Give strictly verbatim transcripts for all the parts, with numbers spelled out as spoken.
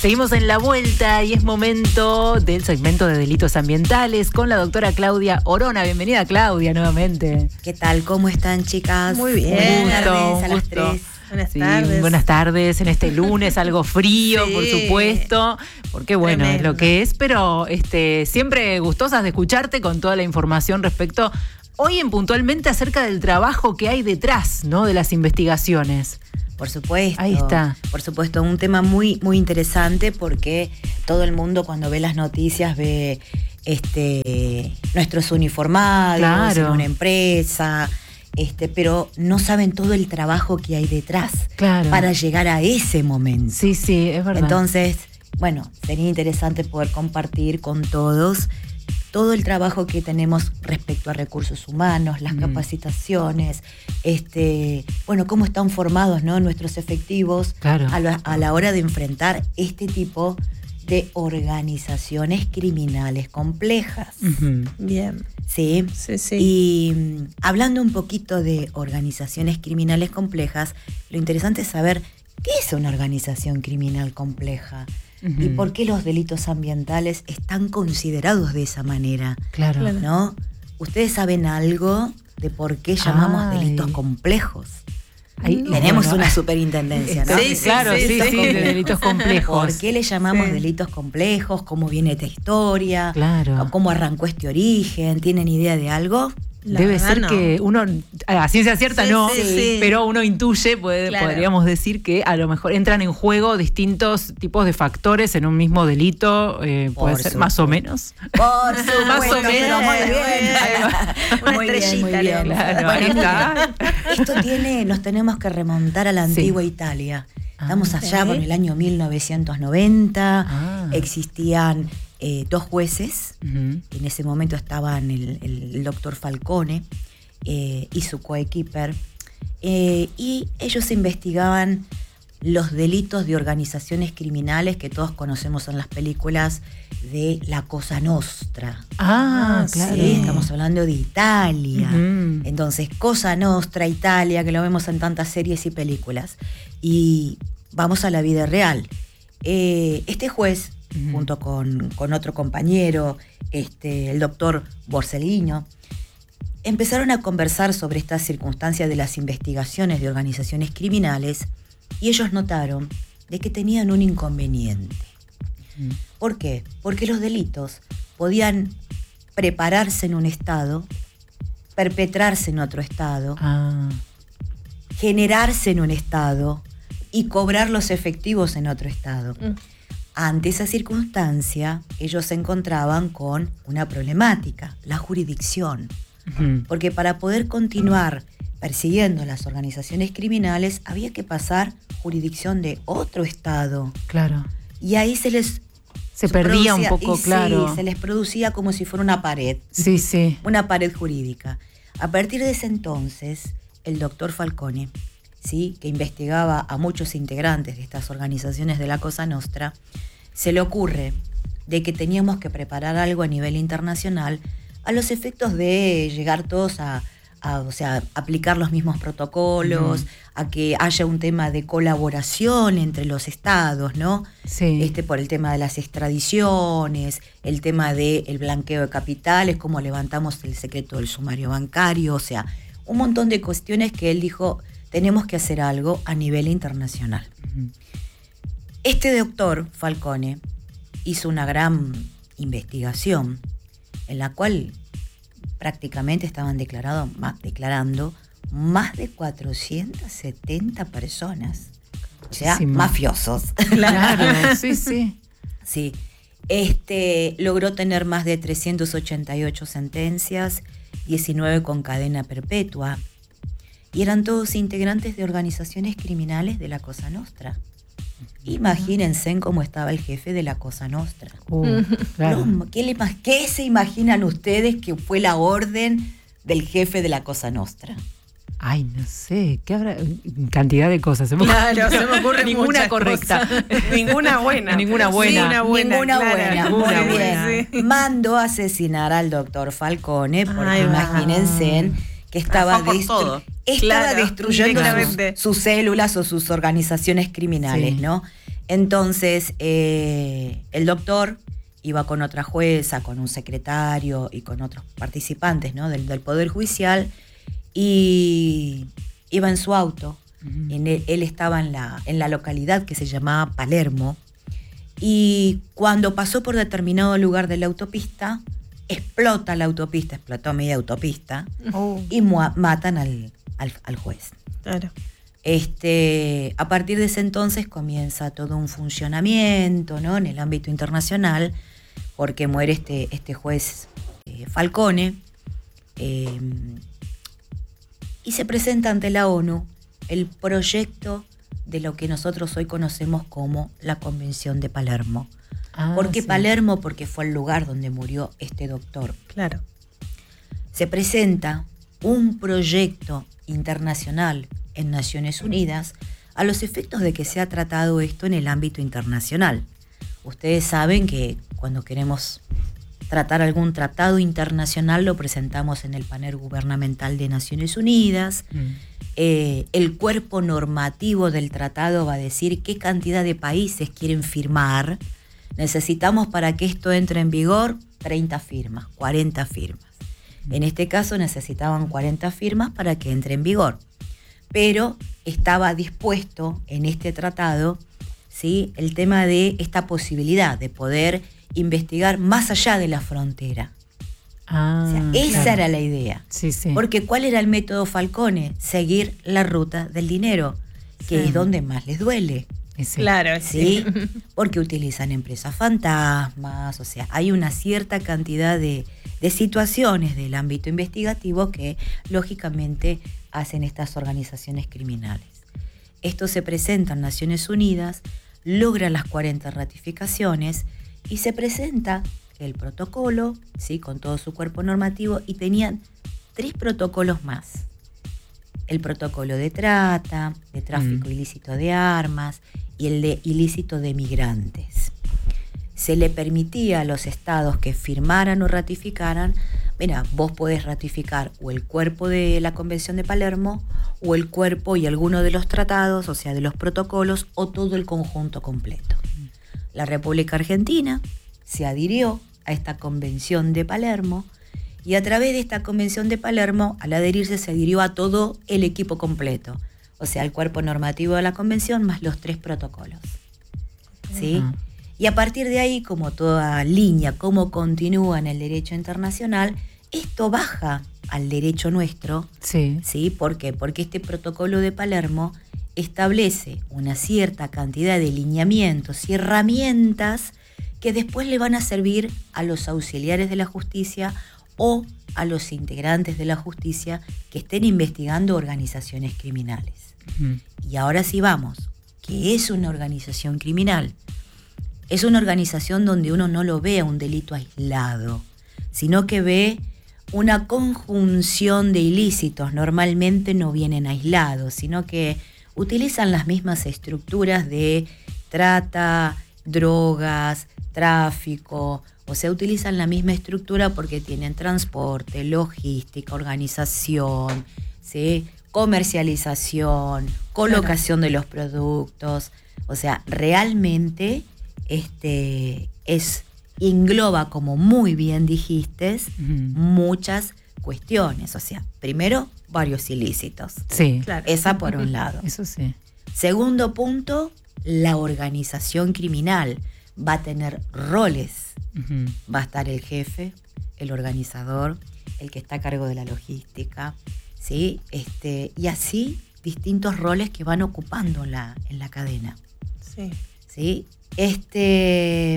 Seguimos en la vuelta y es momento del segmento de delitos ambientales con la doctora Claudia Orona. Bienvenida, Claudia, nuevamente. ¿Qué tal? ¿Cómo están, chicas? Muy bien. Un Buenas gusto, tardes, un a las gusto. tres. Buenas Sí, tardes. buenas tardes en este lunes, algo frío, Sí. por supuesto, porque bueno, Tremendo. es lo que es, pero este, siempre gustosas de escucharte con toda la información respecto, hoy en puntualmente acerca del trabajo que hay detrás, ¿no?, de las investigaciones. Por supuesto. Ahí está. Por supuesto, un tema muy, muy interesante porque todo el mundo cuando ve las noticias ve este, nuestros uniformados Claro. en una empresa, este, pero no saben todo el trabajo que hay detrás Claro. para llegar a ese momento. Sí, sí, es verdad. Entonces, bueno, sería interesante poder compartir con todos todo el trabajo que tenemos respecto a recursos humanos, las Mm. capacitaciones, este, bueno, cómo están formados, ¿no?, nuestros efectivos Claro. a la, a la hora de enfrentar este tipo de organizaciones criminales complejas. Ujú. Bien. ¿Sí? Sí, sí. Y mm, hablando un poquito de organizaciones criminales complejas, lo interesante es saber qué es una organización criminal compleja. Ujú. ¿Y por qué los delitos ambientales están considerados de esa manera? Claro. Claro. ¿No? ¿Ustedes saben algo de por qué llamamos Ay. delitos complejos? Ahí- Tenemos bueno, una superintendencia, ¿no? Sí, sí, claro, sí, sí, sí, sí. de delitos complejos. ¿Por qué le llamamos Sí. delitos complejos? ¿Cómo viene esta historia? Claro. ¿Cómo arrancó este origen? ¿Tienen idea de algo? La Debe verdad, ser no. que uno, a ciencia cierta Sí, no, sí, sí. pero uno intuye, puede- Claro. podríamos decir que a lo mejor entran en juego distintos tipos de factores en un mismo delito, eh, puede Por ser más o supuesto. menos. Por supuesto, Más o pero menos. muy bien. Una Muy bien, estrellita, muy bien. Claro, Bueno, ahí está. mira, esto tiene, nos tenemos que remontar a la Sí. antigua Italia. Estamos Ah, allá ok. por el año mil novecientos noventa. Ah. Existían eh, dos jueces. Ujú. En ese momento estaban el, el doctor Falcone eh, y su coequiper. Eh, y ellos investigaban los delitos de organizaciones criminales que todos conocemos en las películas de la Cosa Nostra. Ah, Ah, claro. Sí, estamos hablando de Italia. Ujú. Entonces, Cosa Nostra, Italia, que lo vemos en tantas series y películas. Y vamos a la vida real. Eh, este juez, Ujú. junto con, con otro compañero, este, el doctor Borsellino, empezaron a conversar sobre estas circunstancias de las investigaciones de organizaciones criminales y ellos notaron de que tenían un inconveniente. Ujú. ¿Por qué? Porque los delitos podían prepararse en un estado, perpetrarse en otro estado, Ah, generarse en un estado y cobrar los efectivos en otro estado. Mm. Ante esa circunstancia, ellos se encontraban con una problemática, la jurisdicción. ujú. Porque para poder continuar persiguiendo las organizaciones criminales había que pasar jurisdicción de otro estado. Claro. Y ahí se les Se perdía un producía- poco, y sí, claro. se les producía como si fuera una pared, Sí, sí. una pared jurídica. A partir de ese entonces, el doctor Falcone, ¿sí?, que investigaba a muchos integrantes de estas organizaciones de la Cosa Nostra, se le ocurre de que teníamos que preparar algo a nivel internacional a los efectos de llegar todos a, a, o sea, aplicar los mismos protocolos, Ujú. a que haya un tema de colaboración entre los estados, ¿no? Sí. Este, por el tema de las extradiciones, el tema del blanqueo de capitales, cómo levantamos el secreto del sumario bancario, o sea, un montón de cuestiones que él dijo, tenemos que hacer algo a nivel internacional. Ujú. Este doctor Falcone hizo una gran investigación en la cual prácticamente estaban declarado, ma- declarando más de cuatrocientas setenta personas, o sea, Muchísimo. mafiosos. Claro, sí, sí. Sí, este logró tener más de trescientas ochenta y ocho sentencias, diecinueve con cadena perpetua, y eran todos integrantes de organizaciones criminales de la Cosa Nostra. Imagínense cómo estaba el jefe de la Cosa Nostra. Uh, claro. No, ¿qué, le, ¿Qué se imaginan ustedes que fue la orden del jefe de la Cosa Nostra? Ay, no sé, ¿qué habrá? Cantidad de cosas. Se me Claro, se me ocurre ninguna muchas correcta. cosas. Ninguna buena. Ninguna buena. Ninguna buena. Ninguna claro. buena, ninguna muy buena. bien. Sí. Mandó a asesinar al doctor Falcone, porque Ay, va. imagínense que estaba, Fue por destru- todo. estaba Claro, destruyendo sus, directamente. sus células o sus organizaciones criminales, Sí. ¿no? Entonces, eh, el doctor iba con otra jueza, con un secretario y con otros participantes, ¿no? del, del Poder Judicial, y iba en su auto. Uh-huh. En él, él estaba en la, en la localidad que se llamaba Palermo, y cuando pasó por determinado lugar de la autopista, explota la autopista, explotó media autopista, oh. y mu- matan al, al, al juez. Claro. Este, a partir de ese entonces comienza todo un funcionamiento, ¿no? En el ámbito internacional, porque muere este, este juez eh, Falcone, eh, y se presenta ante la ONU el proyecto de lo que nosotros hoy conocemos como la Convención de Palermo. Ah, ¿Por qué sí. Palermo? Porque fue el lugar donde murió este doctor. Claro. Se presenta un proyecto internacional en Naciones Unidas a los efectos de que se ha tratado esto en el ámbito internacional. Ustedes saben que cuando queremos tratar algún tratado internacional lo presentamos en el panel gubernamental de Naciones Unidas. Mm. Eh, el cuerpo normativo del tratado va a decir qué cantidad de países quieren firmar. Necesitamos para que esto entre en vigor treinta firmas, cuarenta firmas. En este caso necesitaban cuarenta firmas para que entre en vigor. Pero estaba dispuesto en este tratado, ¿sí?, el tema de esta posibilidad de poder investigar más allá de la frontera. Ah, o sea, esa claro. era la idea. Sí, sí. Porque ¿cuál era el método Falcone? Seguir la ruta del dinero, que sí. es donde más les duele. Sí. Claro, ¿sí? sí. Porque utilizan empresas fantasmas, o sea, hay una cierta cantidad de, de situaciones del ámbito investigativo que lógicamente hacen estas organizaciones criminales. Esto se presenta en Naciones Unidas, logra las cuarenta ratificaciones y se presenta el protocolo, ¿sí?, con todo su cuerpo normativo, y tenían tres protocolos más. El protocolo de trata, de tráfico mm. ilícito de armas y el de ilícito de migrantes. Se le permitía a los estados que firmaran o ratificaran, mira, vos podés ratificar o el cuerpo de la Convención de Palermo o el cuerpo y alguno de los tratados, o sea, de los protocolos, o todo el conjunto completo. La República Argentina se adhirió a esta Convención de Palermo y a través de esta Convención de Palermo, al adherirse, se adhirió a todo el equipo completo, o sea, el cuerpo normativo de la Convención más los tres protocolos. ¿Sí? Uh-huh. Y a partir de ahí, como toda línea, como continúa en el derecho internacional, esto baja al derecho nuestro. Sí. ¿Sí? ¿Por qué? Porque este protocolo de Palermo establece una cierta cantidad de lineamientos y herramientas que después le van a servir a los auxiliares de la justicia o a los integrantes de la justicia que estén investigando organizaciones criminales. Uh-huh. Y ahora sí vamos, ¿qué es una organización criminal? Es una organización donde uno no lo ve a un delito aislado, sino que ve una conjunción de ilícitos. Normalmente no vienen aislados, sino que utilizan las mismas estructuras de trata, drogas, tráfico, o sea, utilizan la misma estructura porque tienen transporte, logística, organización, ¿sí?, comercialización, colocación claro. de los productos. O sea, realmente este es engloba, como muy bien dijiste, uh-huh. muchas cuestiones. O sea, primero, varios ilícitos. Sí, claro. Esa por un lado. Eso sí. Segundo punto, la organización criminal va a tener roles. Uh-huh. Va a estar el jefe, el organizador, el que está a cargo de la logística, ¿sí? Este, y así distintos roles que van ocupando la, en la cadena. Sí. ¿Sí? Este,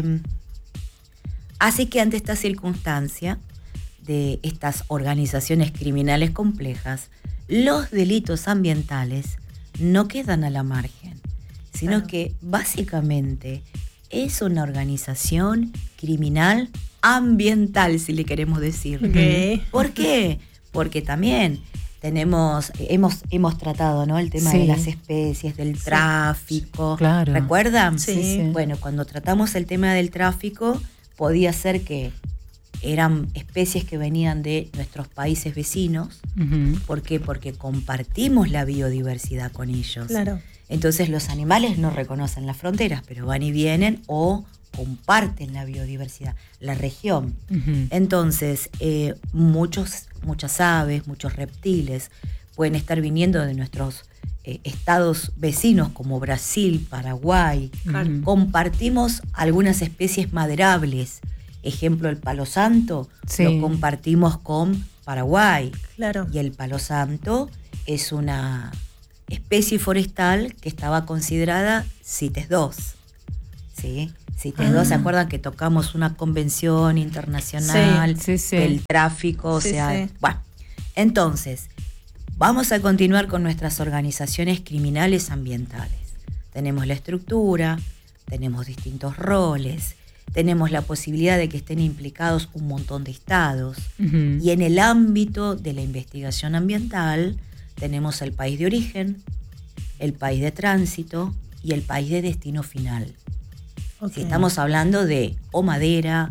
así que ante esta circunstancia de estas organizaciones criminales complejas, los delitos ambientales no quedan a la margen, sino claro. que básicamente es una organización criminal ambiental, si le queremos decir. Okay. ¿Por qué? Porque también tenemos, hemos, hemos tratado, ¿no?, el tema sí. de las especies, del sí. tráfico. Claro. ¿Recuerdan? Sí. sí. Bueno, cuando tratamos el tema del tráfico, podía ser que eran especies que venían de nuestros países vecinos. Uh-huh. ¿Por qué? Porque compartimos la biodiversidad con ellos. Claro. Entonces los animales no reconocen las fronteras, pero van y vienen o comparten la biodiversidad, la región. Ujú. Entonces, eh, muchos, muchas aves, muchos reptiles pueden estar viniendo de nuestros eh, estados vecinos como Brasil, Paraguay. Claro. Ujú. Compartimos algunas especies maderables. Ejemplo, el palo santo Sí. lo compartimos con Paraguay. Claro. Y el palo santo es una especie forestal que estaba considerada CITES dos. ¿Sí? CITES dos, ¿se Ah. acuerdan que tocamos una convención internacional Sí, sí, sí. del tráfico? O Sí, sea, sí. bueno, entonces, vamos a continuar con nuestras organizaciones criminales ambientales. Tenemos la estructura, tenemos distintos roles, tenemos la posibilidad de que estén implicados un montón de estados. Ujú. Y en el ámbito de la investigación ambiental tenemos el país de origen, el país de tránsito y el país de destino final. Ok. Si estamos hablando de o madera,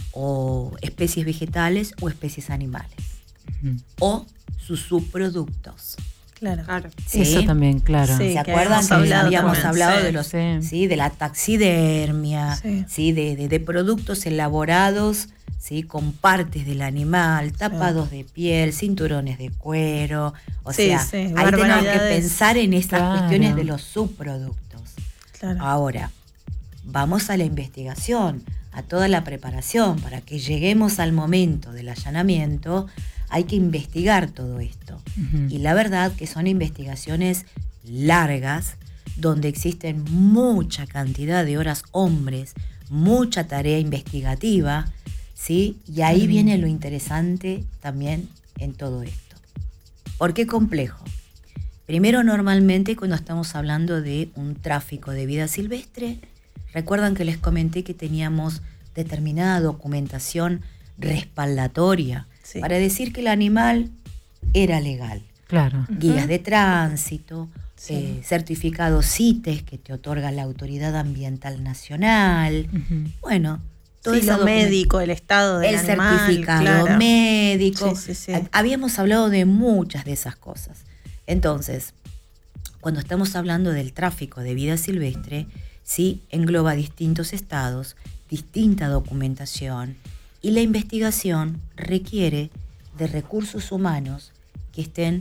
o especies vegetales o especies animales, Ujú. o sus subproductos. Claro. Claro. ¿Sí? Eso también, claro. Sí. ¿Se que acuerdan habíamos que hablado habíamos también, hablado sí. de los, Sí. ¿sí? de la taxidermia, Sí. ¿sí? de, de- de productos elaborados, ¿sí? con partes del animal, tapados de piel, cinturones de cuero? O Sí, sea, sí, ahí tenemos que barbaridades. pensar en estas Claro. cuestiones de los subproductos. Claro. Ahora, vamos a la investigación, a toda la preparación. Para que lleguemos al momento del allanamiento, hay que investigar todo esto. Ujú. Y la verdad que son investigaciones largas, donde existen mucha cantidad de horas hombres, mucha tarea investigativa, ¿sí? Y ahí Mm. viene lo interesante también en todo esto. ¿Por qué complejo? Primero, normalmente cuando estamos hablando de un tráfico de vida silvestre, recuerdan que les comenté que teníamos determinada documentación respaldatoria Sí. para decir que el animal era legal. Claro. Guías de tránsito, Sí. eh, certificados CITES que te otorga la Autoridad Ambiental Nacional. Ujú. Bueno, todo Sí, ese lo document- médico, el estado del el animal, certificado claro. médico. Sí, sí, sí. Ha- Habíamos hablado de muchas de esas cosas. Entonces, cuando estamos hablando del tráfico de vida silvestre, sí engloba distintos estados, distinta documentación, y la investigación requiere de recursos humanos que estén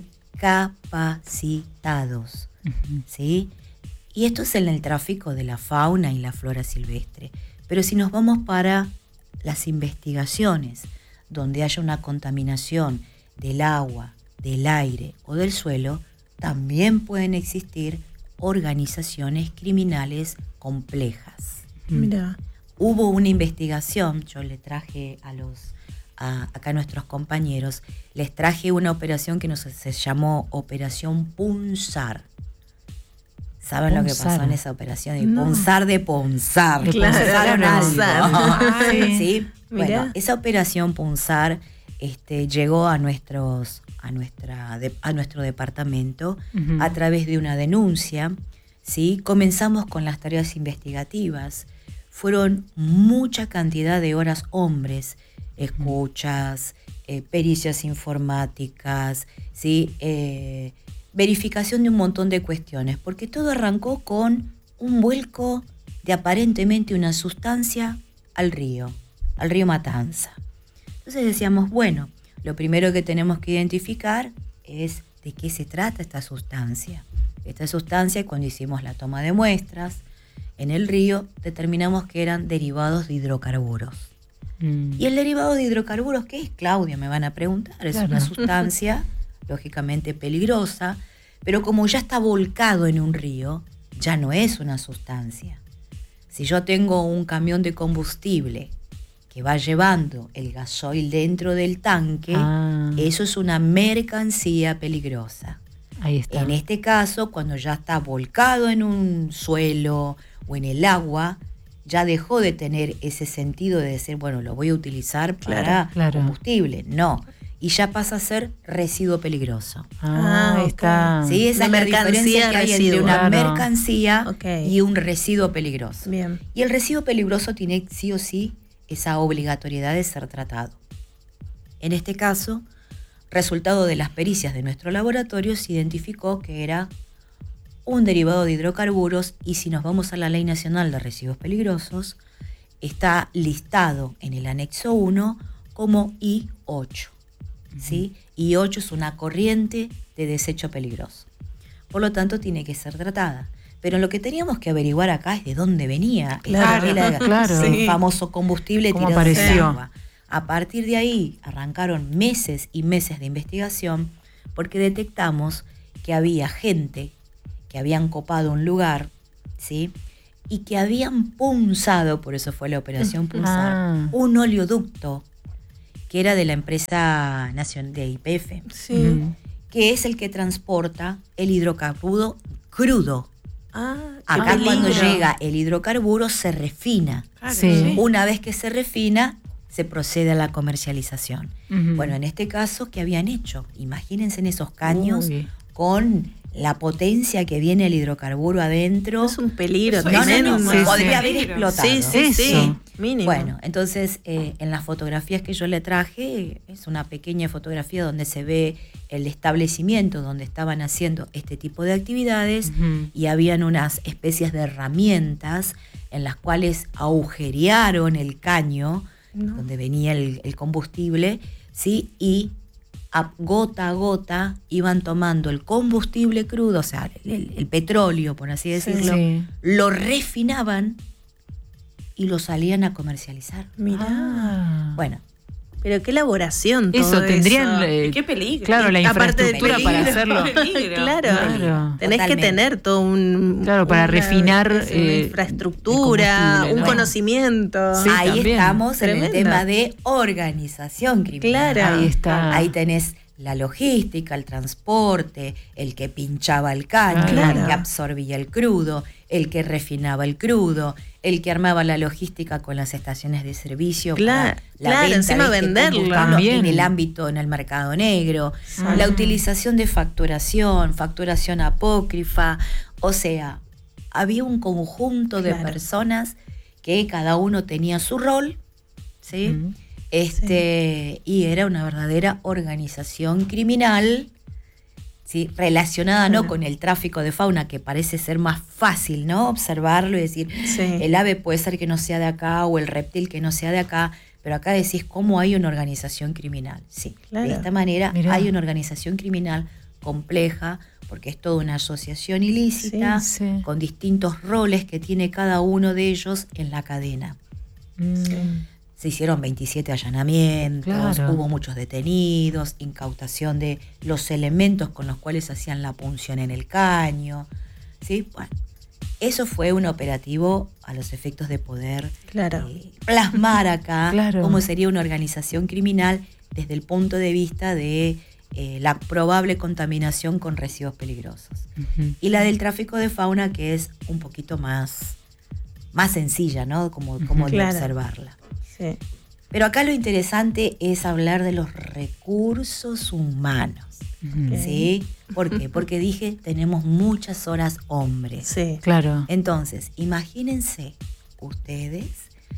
capacitados, Ujú. ¿sí? Y esto es en el tráfico de la fauna y la flora silvestre. Pero si nos vamos para las investigaciones donde haya una contaminación del agua, del aire o del suelo, también pueden existir organizaciones criminales complejas. Mira. Hubo una investigación, yo le traje a los a, acá a nuestros compañeros, les traje una operación que nos, se llamó Operación Punzar. ¿Saben lo que Punzar. pasó en esa operación? Y No. punzar de punzar. De Claro, Punzaron de algo. punzar. Sí. ¿Sí? Mirá. Bueno, esa operación Punzar este, llegó a nuestros a nuestra de- a nuestro departamento Ujú. a través de una denuncia. ¿Sí? Comenzamos con las tareas investigativas. Fueron mucha cantidad de horas hombres, escuchas, eh, pericias informáticas, ¿sí? Eh, verificación de un montón de cuestiones, porque todo arrancó con un vuelco de aparentemente una sustancia al río, al río Matanza. Entonces decíamos, bueno, lo primero que tenemos que identificar es de qué se trata esta sustancia. Esta sustancia, cuando hicimos la toma de muestras en el río, determinamos que eran derivados de hidrocarburos. Mm. ¿Y el derivado de hidrocarburos qué es, Claudia? Me van a preguntar. Es Claro. una sustancia, lógicamente peligrosa, pero como ya está volcado en un río, ya no es una sustancia. Si yo tengo un camión de combustible que va llevando el gasoil dentro del tanque, Ah. eso es una mercancía peligrosa. Ahí está. En este caso, cuando ya está volcado en un suelo o en el agua, ya dejó de tener ese sentido de decir, bueno, lo voy a utilizar para Claro, claro. combustible. No. Y ya pasa a ser residuo peligroso. Ah, Ah, ahí ok. está. ¿Sí? Esa Una es la diferencia mercancía que hay entre residuo. una Claro. mercancía Ok. y un residuo peligroso. Bien. Y el residuo peligroso tiene sí o sí esa obligatoriedad de ser tratado. En este caso, resultado de las pericias de nuestro laboratorio, se identificó que era un derivado de hidrocarburos, y si nos vamos a la Ley Nacional de Residuos Peligrosos, está listado en el anexo uno como I ocho. ¿Sí? I ocho es una corriente de desecho peligroso. Por lo tanto, tiene que ser tratada. Pero lo que teníamos que averiguar acá es de dónde venía Claro, el, claro. el Sí. famoso combustible ¿Cómo tirado al apareció? agua. A partir de ahí arrancaron meses y meses de investigación, porque detectamos que había gente que habían copado un lugar, ¿sí? Y que habían punzado, por eso fue la operación Punzar, Ah. un oleoducto que era de la empresa nacional de Y P F, Sí. Ujú. que es el que transporta el hidrocarburo crudo. Ah, qué Acá peligro. cuando llega el hidrocarburo se refina. Claro, Sí. Una vez que se refina, se procede a la comercialización. Ujú. Bueno, en este caso, ¿qué habían hecho? Imagínense en esos caños Uy. con la potencia que viene el hidrocarburo adentro. Es un peligro Eso No, no, tremendo. no, Sí, podría sí. haber explotado. Sí, sí, sí. Eso. Mínimo. Bueno, entonces eh, en las fotografías que yo le traje, es una pequeña fotografía donde se ve el establecimiento donde estaban haciendo este tipo de actividades, Ujú. y habían unas especies de herramientas en las cuales agujerearon el caño No. donde venía el, el combustible, ¿sí? Y a gota a gota iban tomando el combustible crudo, o sea, el, el- el petróleo, por así decirlo, Sí. lo refinaban y lo salían a comercializar. Mirá. Ah. Bueno, Pero qué elaboración todo Eso, tendrían, eso. eh, Qué peligro. Claro, la Y aparte del infraestructura para peligro. hacerlo. Peligro. Claro. Claro. Tenés Totalmente. que tener todo un... Claro, para una- refinar, una eh, infraestructura, el combustible, un ¿no? conocimiento. Sí, ahí también. estamos en el Tremendo. tema de organización criminal. Claro. Ahí está. Ahí tenés la logística, el transporte, el que pinchaba el caño, Claro. el que absorbía el crudo, el que refinaba el crudo, el que armaba la logística con las estaciones de servicio Claro, para la claro, venta encima de este venderlo. combustible También. en el ámbito, en el mercado negro, Exacto. la utilización de facturación, facturación apócrifa, o sea, había un conjunto de Claro. personas que cada uno tenía su rol, ¿sí? Ujú. Este, y era una verdadera organización criminal, ¿sí? Relacionada no Claro. con el tráfico de fauna, que parece ser más fácil, ¿no? Observarlo y decir, Sí. el ave puede ser que no sea de acá o el reptil que no sea de acá, pero acá decís cómo hay una organización criminal. Sí, Claro. de esta manera Mirá. hay una organización criminal compleja, porque es toda una asociación ilícita Sí, sí. con distintos roles que tiene cada uno de ellos en la cadena. Mm. Se hicieron veintisiete allanamientos, Claro. hubo muchos detenidos, incautación de los elementos con los cuales hacían la punción en el caño. ¿Sí? Bueno, eso fue un operativo a los efectos de poder Claro. eh, plasmar acá Claro. cómo sería una organización criminal desde el punto de vista de eh, la probable contaminación con residuos peligrosos. Ujú. Y la del tráfico de fauna, que es un poquito más, más sencilla, ¿no? Como, como de Claro. observarla. Sí. Pero acá lo interesante es hablar de los recursos humanos, Ujú. Ok. ¿sí? ¿Por qué? Porque dije, tenemos muchas horas hombres. Sí. Claro. Entonces, imagínense ustedes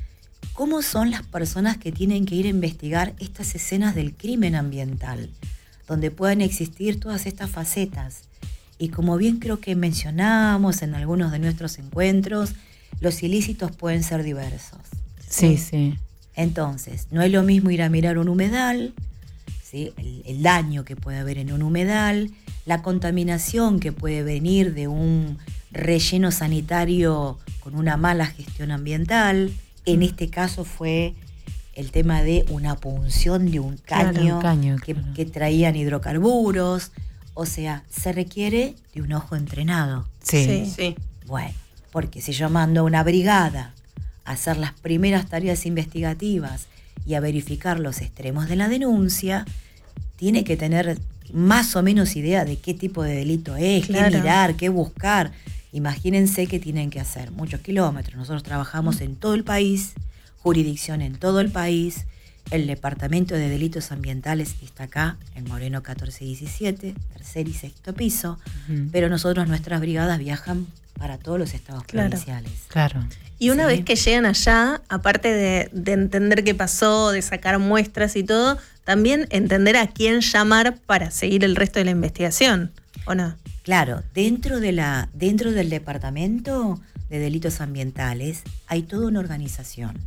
cómo son las personas que tienen que ir a investigar estas escenas del crimen ambiental, donde puedan existir todas estas facetas. Y como bien creo que mencionamos en algunos de nuestros encuentros, los ilícitos pueden ser diversos. Sí, sí. Entonces, no es lo mismo ir a mirar un humedal, ¿sí? el, el daño que puede haber en un humedal, la contaminación que puede venir de un relleno sanitario con una mala gestión ambiental. En este caso fue el tema de una punción de un Claro, caño, un caño, que, claro. que traían hidrocarburos. O sea, se requiere de un ojo entrenado. Sí. Sí. Sí. Bueno, porque si yo mando a una brigada a hacer las primeras tareas investigativas y a verificar los extremos de la denuncia, tiene que tener más o menos idea de qué tipo de delito es, Claro. qué mirar, qué buscar. Imagínense qué tienen que hacer, muchos kilómetros. Nosotros trabajamos en todo el país, jurisdicción en todo el país. El Departamento de Delitos Ambientales está acá, en Moreno catorce diecisiete, tercer y sexto piso, Ujú. pero nosotros, nuestras brigadas viajan para todos los estados Claro. provinciales. Claro. Y una Sí. vez que llegan allá, aparte de, de entender qué pasó, de sacar muestras y todo, también entender a quién llamar para seguir el resto de la investigación, ¿o no? Claro, dentro, de la, dentro del Departamento de Delitos Ambientales hay toda una organización.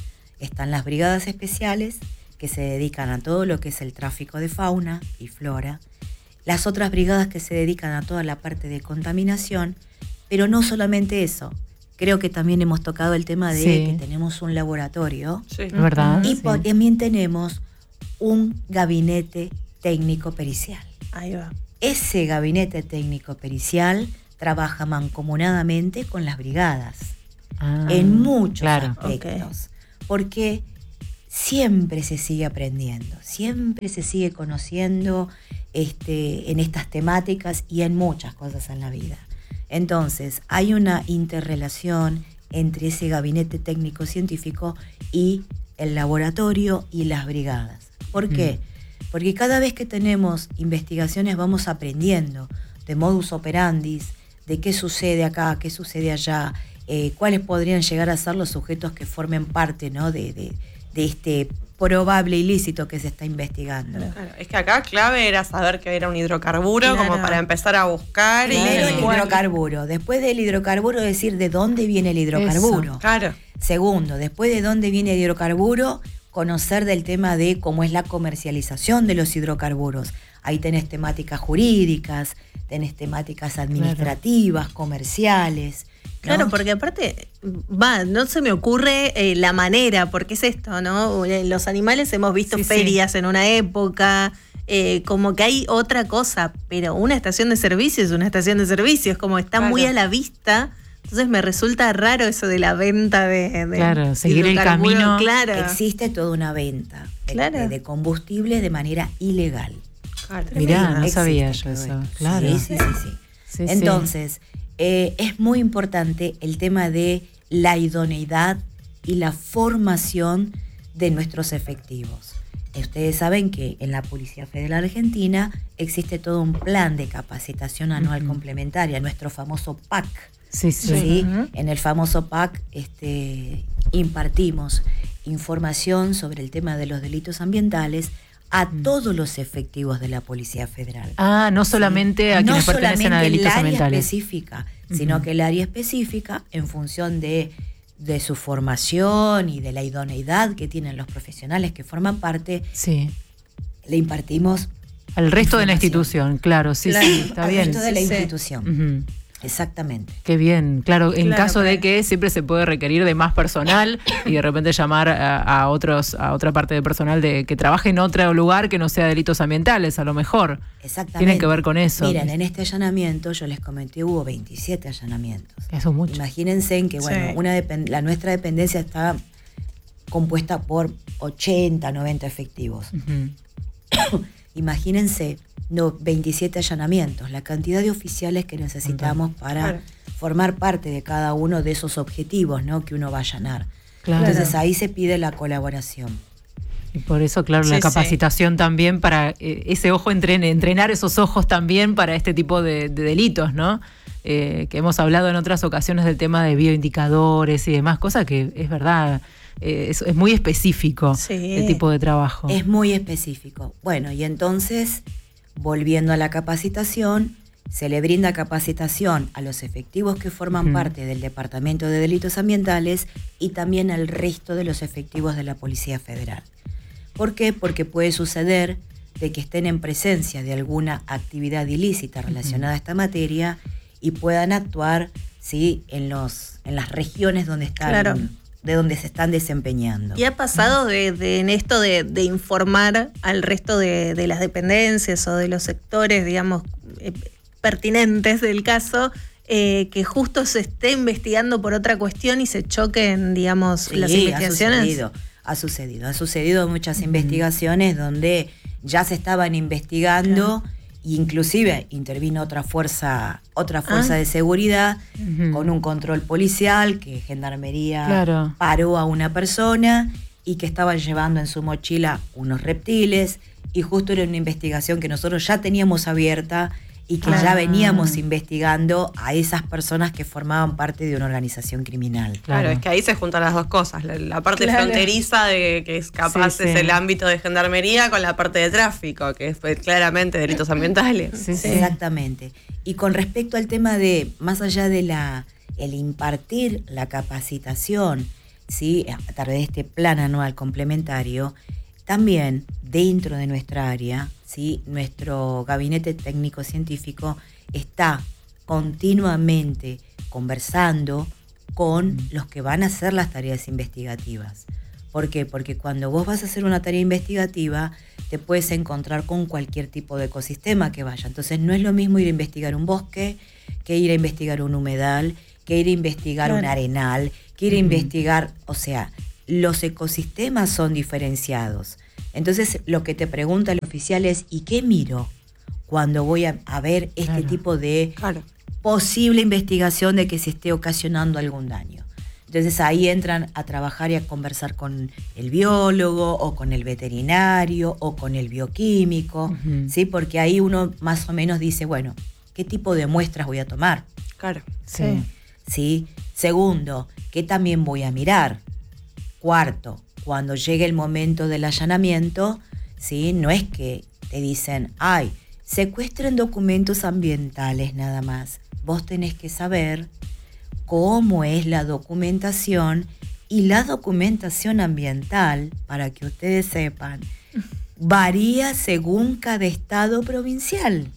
Están las brigadas especiales que se dedican a todo lo que es el tráfico de fauna y flora, las otras brigadas que se dedican a toda la parte de contaminación, pero no solamente eso. Creo que también hemos tocado el tema de sí. que tenemos un laboratorio, sí. ¿verdad? Y sí. también tenemos un gabinete técnico pericial. Ahí va. Ese gabinete técnico pericial trabaja mancomunadamente con las brigadas ah, en muchos claro. aspectos, okay. Porque siempre se sigue aprendiendo, siempre se sigue conociendo este, en estas temáticas y en muchas cosas en la vida. Entonces, hay una interrelación entre ese gabinete técnico científico y el laboratorio y las brigadas. ¿Por qué? Mm. Porque cada vez que tenemos investigaciones vamos aprendiendo de modus operandi, de qué sucede acá, qué sucede allá, eh, cuáles podrían llegar a ser los sujetos que formen parte, ¿no? de, de, de este probable ilícito que se está investigando. Claro, es que acá clave era saber que era un hidrocarburo, claro. como para empezar a buscar. Primero y... el hidrocarburo, después del hidrocarburo decir de dónde viene el hidrocarburo. Eso, claro. Segundo, después de dónde viene el hidrocarburo, conocer del tema de cómo es la comercialización de los hidrocarburos. Ahí tenés temáticas jurídicas, tenés temáticas administrativas, claro. comerciales. ¿no? Claro, porque aparte, va, no se me ocurre eh, la manera, porque es esto, ¿no? Los animales hemos visto sí, ferias sí. en una época, eh, como que hay otra cosa, pero una estación de servicio es una estación de servicio, es como está claro. muy a la vista. Entonces me resulta raro eso de la venta de, de claro, seguir el camino. Claro. Existe toda una venta claro. de, de combustibles de manera ilegal. Claro. Mirá, no sabía yo eso. Claro. Sí, sí, sí. sí. sí Entonces, sí. Eh, es muy importante el tema de la idoneidad y la formación de nuestros efectivos. Ustedes saben que en la Policía Federal Argentina existe todo un plan de capacitación anual uh-huh. complementaria, nuestro famoso P A C. Sí, sí. ¿sí? Uh-huh. En el famoso P A C este, impartimos información sobre el tema de los delitos ambientales a uh-huh. todos los efectivos de la Policía Federal. Ah, no solamente ¿sí? a quienes no pertenecen a delitos ambientales. No solamente el área específica, uh-huh. sino que el área específica en función de, de su formación y de la idoneidad que tienen los profesionales que forman parte, sí. le impartimos al resto de la institución, claro, sí, claro, sí, está al bien. Al resto de la sí, institución. Uh-huh. Exactamente. Qué bien, claro, en claro, caso claro. de que siempre se puede requerir de más personal y de repente llamar a, a otros, a otra parte de personal de que trabaje en otro lugar que no sea delitos ambientales, a lo mejor. Exactamente. Tiene que ver con eso. Miren, en este allanamiento, yo les comenté, hubo veintisiete allanamientos. Eso es mucho. Imagínense en que, bueno, sí. una depend- la nuestra dependencia está compuesta por ochenta, noventa efectivos. Uh-huh. Imagínense, no, veintisiete allanamientos, la cantidad de oficiales que necesitamos para claro. formar parte de cada uno de esos objetivos, ¿no? que uno va a allanar. Claro. Entonces ahí se pide la colaboración. Y por eso, claro, sí, la capacitación sí. también para eh, ese ojo, entrene, entrenar esos ojos también para este tipo de, de delitos, ¿no? Eh, que hemos hablado en otras ocasiones del tema de bioindicadores y demás, cosas que es verdad, eh, es, es muy específico sí. el tipo de trabajo. Es muy específico. Bueno, y entonces, volviendo a la capacitación, se le brinda capacitación a los efectivos que forman uh-huh. parte del Departamento de Delitos Ambientales y también al resto de los efectivos de la Policía Federal. ¿Por qué? Porque puede suceder de que estén en presencia de alguna actividad ilícita relacionada uh-huh. a esta materia y puedan actuar ¿sí? en, los, en las regiones donde están, claro. de donde se están desempeñando. ¿Y ha pasado de, de, en esto de, de informar al resto de, de las dependencias o de los sectores, digamos, eh, pertinentes del caso, eh, que justo se esté investigando por otra cuestión y se choquen, digamos, sí, las investigaciones? Ha sucedido, ha sucedido, ha sucedido muchas uh-huh. investigaciones donde ya se estaban investigando, claro. inclusive intervino otra fuerza, otra fuerza ah. de seguridad uh-huh. con un control policial que Gendarmería claro. paró a una persona y que estaba llevando en su mochila unos reptiles y justo era una investigación que nosotros ya teníamos abierta y que Ah. ya veníamos investigando a esas personas que formaban parte de una organización criminal. Claro, Claro. es que ahí se juntan las dos cosas. La, la parte Claro. fronteriza, de que es capaz Sí, es sí. el ámbito de gendarmería, con la parte de tráfico, que es pues, claramente delitos ambientales. Sí, sí. Exactamente. Y con respecto al tema de, más allá de la el impartir la capacitación, ¿sí?, a través de este plan anual complementario, también dentro de nuestra área, ¿sí?, nuestro gabinete técnico científico está continuamente conversando con los que van a hacer las tareas investigativas. ¿Por qué? Porque cuando vos vas a hacer una tarea investigativa, te puedes encontrar con cualquier tipo de ecosistema que vaya. Entonces no es lo mismo ir a investigar un bosque, que ir a investigar un humedal, que ir a investigar Claro. un arenal, que ir a Ujú. investigar, o sea, los ecosistemas son diferenciados. Entonces lo que te pregunta el oficial es, ¿y qué miro cuando voy a, a ver este Claro. tipo de Claro. posible investigación de que se esté ocasionando algún daño? Entonces ahí entran a trabajar y a conversar con el biólogo o con el veterinario o con el bioquímico, Ujú. ¿sí? Porque ahí uno más o menos dice, bueno, ¿qué tipo de muestras voy a tomar? Claro. Sí. ¿Sí? Segundo, ¿qué también voy a mirar? Cuarto, cuando llegue el momento del allanamiento, ¿sí?, no es que te dicen, ay, secuestren documentos ambientales nada más. Vos tenés que saber cómo es la documentación, y la documentación ambiental, para que ustedes sepan, varía según cada estado provincial.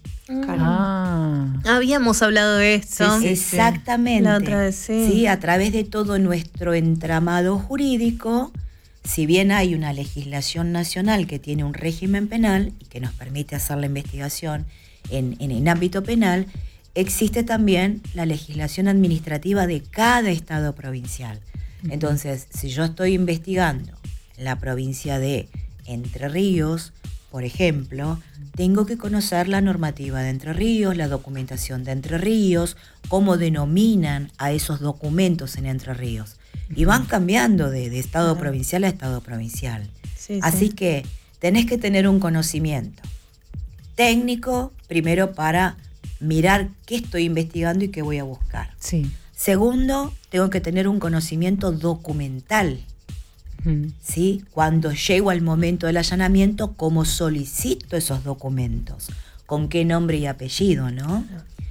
Ah. Habíamos hablado de esto. Sí, sí. Exactamente. La otra vez, sí. A través de todo nuestro entramado jurídico, si bien hay una legislación nacional que tiene un régimen penal y que nos permite hacer la investigación en, en el ámbito penal, existe también la legislación administrativa de cada estado provincial. Entonces, si yo estoy investigando en la provincia de Entre Ríos, por ejemplo, tengo que conocer la normativa de Entre Ríos, la documentación de Entre Ríos, cómo denominan a esos documentos en Entre Ríos. Y van cambiando de, de estado Claro. provincial a estado provincial. Sí, Así sí. que tenés que tener un conocimiento técnico, primero para mirar qué estoy investigando y qué voy a buscar. Sí. Segundo, tengo que tener un conocimiento documental, Ujú. ¿sí? Cuando llego al momento del allanamiento, cómo solicito esos documentos, con qué nombre y apellido, ¿no?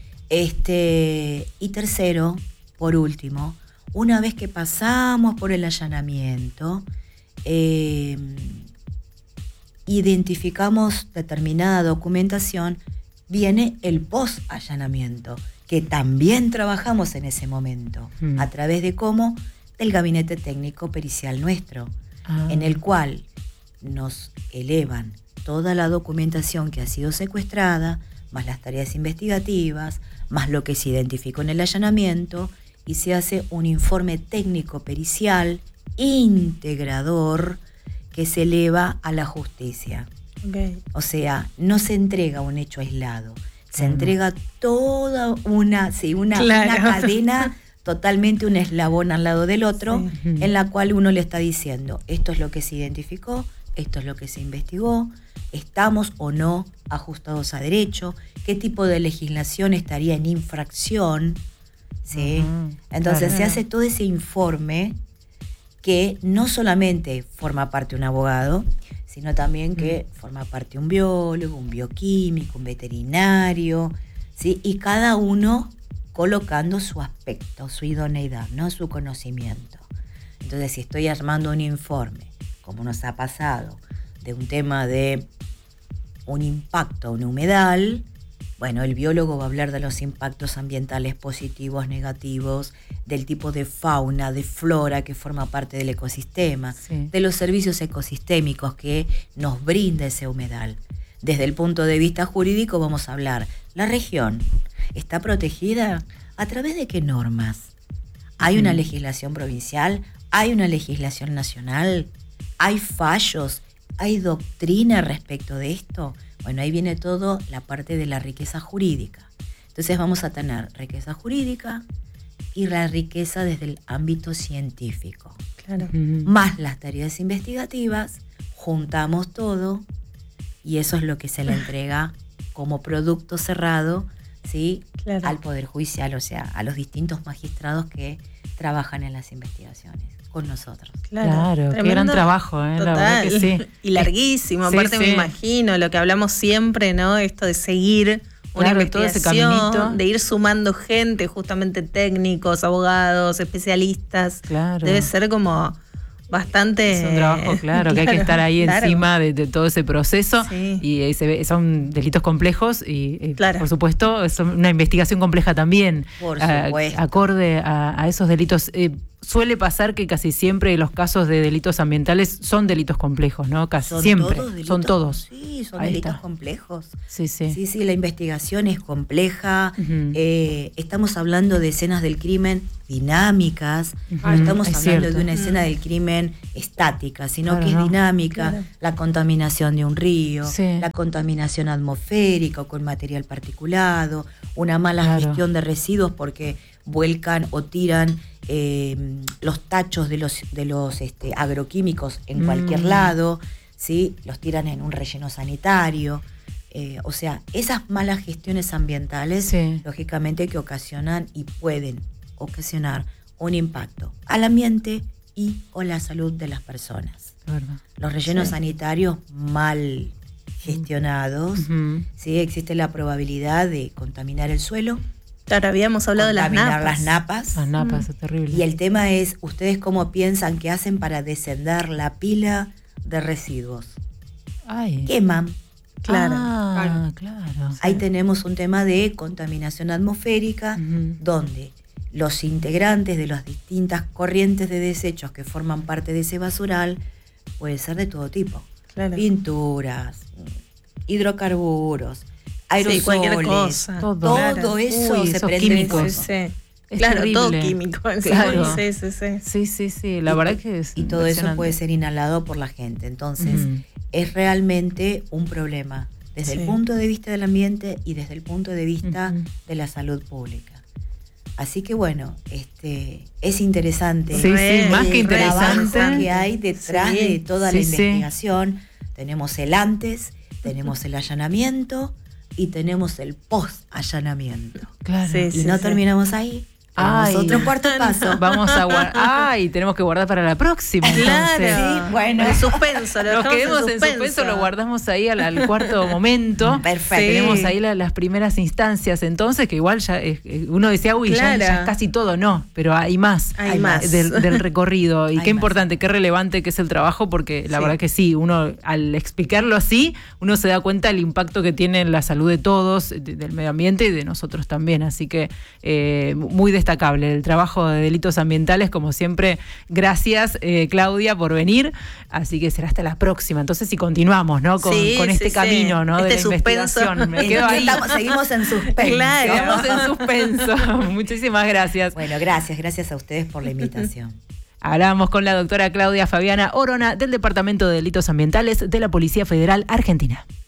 Este, y tercero, por último, una vez que pasamos por el allanamiento, eh, identificamos determinada documentación, viene el post-allanamiento, que también trabajamos en ese momento, Mm. a través de cómo, del gabinete técnico pericial nuestro, Ah. en el cual nos elevan toda la documentación que ha sido secuestrada, más las tareas investigativas, más lo que se identificó en el allanamiento, y se hace un informe técnico pericial integrador que se eleva a la justicia. Ok. O sea, no se entrega un hecho aislado, se Ah, no. entrega toda una, sí, una, Claro. una cadena, totalmente un eslabón al lado del otro, Sí. Ujú. en la cual uno le está diciendo, esto es lo que se identificó, esto es lo que se investigó, estamos o no ajustados a derecho, qué tipo de legislación estaría en infracción, ¿sí? Ujú, Entonces claro. se hace todo ese informe que no solamente forma parte un abogado, sino también que forma parte un biólogo, un bioquímico, un veterinario, ¿sí? Y cada uno colocando su aspecto, su idoneidad, ¿no? Su conocimiento. Entonces, si estoy armando un informe, como nos ha pasado, de un tema de un impacto a un humedal, bueno, el biólogo va a hablar de los impactos ambientales positivos, negativos, del tipo de fauna, de flora que forma parte del ecosistema, Sí. de los servicios ecosistémicos que nos brinda ese humedal. Desde el punto de vista jurídico vamos a hablar, ¿la región está protegida? ¿A través de qué normas? ¿Hay una legislación provincial? ¿Hay una legislación nacional? ¿Hay fallos? ¿Hay doctrina respecto de esto? Bueno, ahí viene todo la parte de la riqueza jurídica. Entonces vamos a tener riqueza jurídica y la riqueza desde el ámbito científico. Claro. Ujú. Más las tareas investigativas, juntamos todo y eso es lo que se le entrega como producto cerrado, ¿sí? Claro. Al Poder Judicial, o sea, a los distintos magistrados que trabajan en las investigaciones con nosotros. Claro, qué gran trabajo, ¿eh? La verdad que sí. Y larguísimo, Sí, aparte sí. me imagino lo que hablamos siempre, ¿no? Esto de seguir una Claro, todo ese investigación, caminito. de ir sumando gente, justamente técnicos, abogados, especialistas. Claro. Debe ser como bastante... Es un trabajo, claro, que hay que estar ahí claro. encima de, de todo ese proceso. Sí. Y eh, se ve, son delitos complejos y, eh, Claro. por supuesto, es una investigación compleja también. Por a- supuesto. acorde a, a esos delitos. Eh, suele pasar que casi siempre los casos de delitos ambientales son delitos complejos, ¿no? Casi Son siempre. todos delitos, son todos. Sí, son Ahí delitos está. complejos. Sí, sí. Sí, sí, la investigación es compleja. Ujú. Eh, estamos hablando de escenas del crimen dinámicas. Ujú, No estamos es hablando cierto. de una escena del crimen estática, sino Claro, que es no. dinámica. Claro. La contaminación de un río, Sí. la contaminación atmosférica o con material particulado, una mala Claro. gestión de residuos porque vuelcan o tiran eh, los tachos de los, de los este, agroquímicos en Mm. cualquier lado, ¿sí? Los tiran en un relleno sanitario. Eh, o sea, esas malas gestiones ambientales, Sí. lógicamente que ocasionan y pueden ocasionar un impacto al ambiente y o la salud de las personas. La verdad. Los rellenos Sí. sanitarios mal gestionados, Ujú. ¿sí? Existe la probabilidad de contaminar el suelo, Claro, habíamos hablado de las contaminar napas. las napas. Las napas, es terrible. Y el tema es, ¿ustedes cómo piensan que hacen para descender la pila de residuos? Ay. Queman. Claro. Ah, claro. Ahí tenemos un tema de contaminación atmosférica, Ujú. donde los integrantes de las distintas corrientes de desechos que forman parte de ese basural puede ser de todo tipo. Claro. Pinturas, hidrocarburos, Sí, aerosoles, cualquier cosa. Todo. todo Claro. eso Uy, se esos prende químicos. en Sí, fuego. sí. Es Claro, todo terrible. químico. Claro. Sí, sí, sí. Sí, sí, sí. La verdad que es. Y todo eso impresionante. puede ser inhalado por la gente. Entonces, Ujú. es realmente un problema desde Sí. el punto de vista del ambiente y desde el punto de vista Ujú. de la salud pública. Así que bueno, este es interesante. Sí, sí, Re, más que el trabajo interesante. que hay detrás Sí, de toda sí, la sí. investigación. Tenemos el antes, tenemos el allanamiento y tenemos el post allanamiento. Claro. Sí, Y sí, no sí. terminamos ahí. Tenemos Ay. otro cuarto paso. Vamos a guardar. Ay, tenemos que guardar para la próxima. Claro. entonces. Sí, bueno. En suspenso. Lo Nos dejamos quedemos en suspenso, lo guardamos ahí al, al cuarto momento. Perfecto. Tenemos ahí la- las primeras instancias, entonces, que igual ya eh, eh, uno decía, uy, ya, Claro. ya es casi todo, no, pero hay más. Hay más. Del, del recorrido. Y Hay qué más. importante, qué relevante que es el trabajo, porque la Sí. verdad que sí, uno al explicarlo así, uno se da cuenta del impacto que tiene en la salud de todos, de- del medio ambiente y de nosotros también. Así que eh, muy destacable el trabajo de delitos ambientales, como siempre. Gracias, eh, Claudia, por venir. Así que será hasta la próxima. Entonces, si continuamos, ¿no? Con, Sí, con este sí, sí. camino, ¿no? de Este la suspenso. investigación. Me quedo ahí. Estamos- seguimos en suspenso. Claro. Quedamos en suspenso. Muchísimas gracias. Bueno, gracias, gracias a ustedes por la invitación. Hablamos con la doctora Claudia Fabiana Orona del Departamento de Delitos Ambientales de la Policía Federal Argentina.